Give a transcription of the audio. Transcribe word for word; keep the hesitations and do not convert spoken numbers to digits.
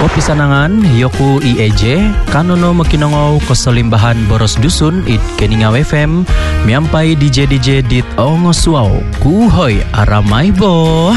Pisanangan Yoku I E J Kanono Mekinongo Kosolimbahan Boros Dusun It Keninga F M Miampai D J D J Dit Ongosuau Kuhoy Aramai Bo